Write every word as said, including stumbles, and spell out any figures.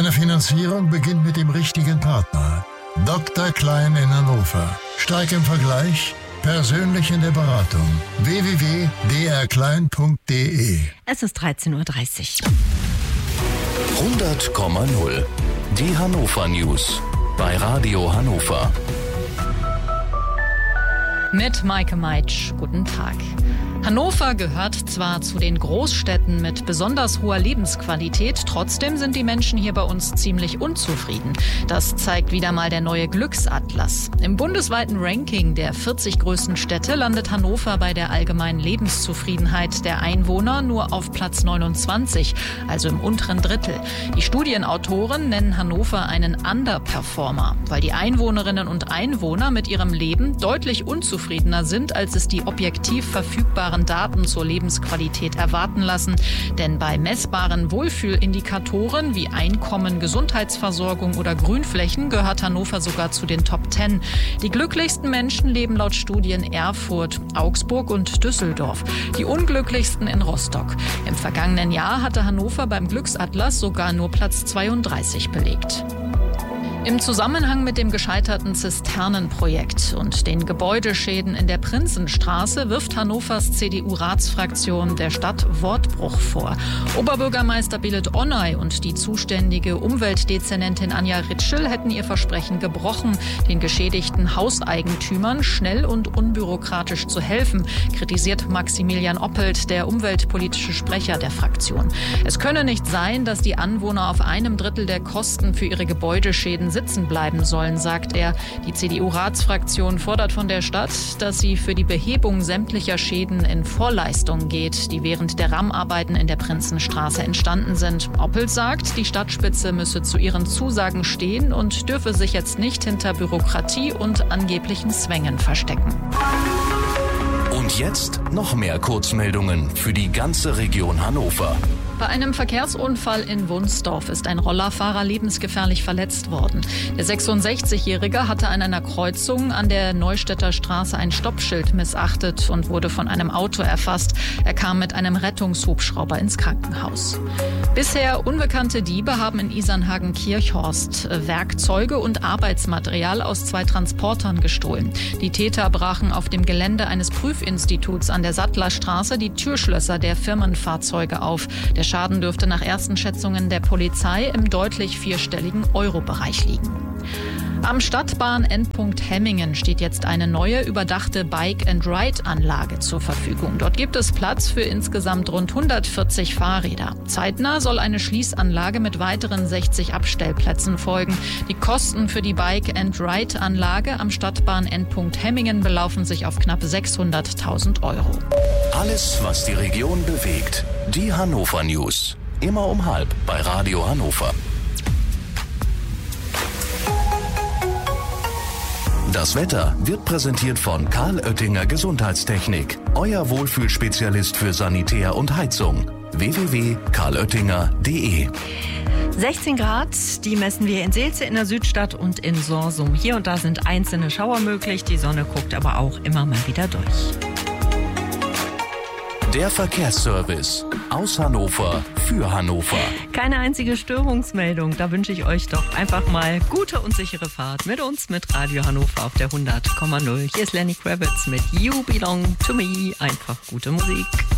Deine Finanzierung beginnt mit dem richtigen Partner. Doktor Klein in Hannover. Stark im Vergleich, persönlich in der Beratung. w w w punkt d r klein punkt d e. Es ist dreizehn Uhr dreißig. hundert Komma null. Die Hannover News bei Radio Hannover. Mit Maike Meitsch. Guten Tag. Hannover gehört zwar zu den Großstädten mit besonders hoher Lebensqualität, trotzdem sind die Menschen hier bei uns ziemlich unzufrieden. Das zeigt wieder mal der neue Glücksatlas. Im bundesweiten Ranking der vierzig größten Städte landet Hannover bei der allgemeinen Lebenszufriedenheit der Einwohner nur auf Platz neunundzwanzig, also im unteren Drittel. Die Studienautoren nennen Hannover einen Underperformer, weil die Einwohnerinnen und Einwohner mit ihrem Leben deutlich unzufriedener sind, als es die objektiv verfügbaren Daten zur Lebensqualität erwarten lassen. Denn bei messbaren Wohlfühlindikatoren wie Einkommen, Gesundheitsversorgung oder Grünflächen gehört Hannover sogar zu den Top Ten. Die glücklichsten Menschen leben laut Studien Erfurt, Augsburg und Düsseldorf. Die unglücklichsten in Rostock. Im vergangenen Jahr hatte Hannover beim Glücksatlas sogar nur Platz zweiunddreißig belegt. Im Zusammenhang mit dem gescheiterten Zisternenprojekt und den Gebäudeschäden in der Prinzenstraße wirft Hannovers C D U-Ratsfraktion der Stadt Wortbruch vor. Oberbürgermeister Belit Onay und die zuständige Umweltdezernentin Anja Ritschl hätten ihr Versprechen gebrochen, den geschädigten Hauseigentümern schnell und unbürokratisch zu helfen, kritisiert Maximilian Oppelt, der umweltpolitische Sprecher der Fraktion. Es könne nicht sein, dass die Anwohner auf einem Drittel der Kosten für ihre Gebäudeschäden sitzen bleiben sollen, sagt er. Die C D U-Ratsfraktion fordert von der Stadt, dass sie für die Behebung sämtlicher Schäden in Vorleistung geht, die während der Rahmenarbeiten in der Prinzenstraße entstanden sind. Oppelt sagt, die Stadtspitze müsse zu ihren Zusagen stehen und dürfe sich jetzt nicht hinter Bürokratie und angeblichen Zwängen verstecken. Und jetzt noch mehr Kurzmeldungen für die ganze Region Hannover. Bei einem Verkehrsunfall in Wunsdorf ist ein Rollerfahrer lebensgefährlich verletzt worden. Der sechsundsechzigjährige hatte an einer Kreuzung an der Neustädter Straße ein Stoppschild missachtet und wurde von einem Auto erfasst. Er kam mit einem Rettungshubschrauber ins Krankenhaus. Bisher unbekannte Diebe haben in Isernhagen-Kirchhorst Werkzeuge und Arbeitsmaterial aus zwei Transportern gestohlen. Die Täter brachen auf dem Gelände eines Prüfinstituts an der Sattlerstraße die Türschlösser der Firmenfahrzeuge auf. Der Schaden dürfte nach ersten Schätzungen der Polizei im deutlich vierstelligen Euro-Bereich liegen. Am Stadtbahn-Endpunkt Hemmingen steht jetzt eine neue überdachte Bike-and-Ride-Anlage zur Verfügung. Dort gibt es Platz für insgesamt rund hundertvierzig Fahrräder. Zeitnah soll eine Schließanlage mit weiteren sechzig Abstellplätzen folgen. Die Kosten für die Bike-and-Ride-Anlage am Stadtbahn-Endpunkt Hemmingen belaufen sich auf knapp sechshunderttausend Euro. Alles, was die Region bewegt. Die Hannover News. Immer um halb bei Radio Hannover. Das Wetter wird präsentiert von Karl Oettinger Gesundheitstechnik. Euer Wohlfühlspezialist für Sanitär und Heizung. w w w punkt karl oettinger punkt d e. sechzehn Grad, die messen wir in Seelze in der Südstadt und in Sorsum. Hier und da sind einzelne Schauer möglich. Die Sonne guckt aber auch immer mal wieder durch. Der Verkehrsservice aus Hannover für Hannover. Keine einzige Störungsmeldung. Da wünsche ich euch doch einfach mal gute und sichere Fahrt mit uns, mit Radio Hannover auf der hundert Komma null. Hier ist Lenny Kravitz mit You Belong to Me. Einfach gute Musik.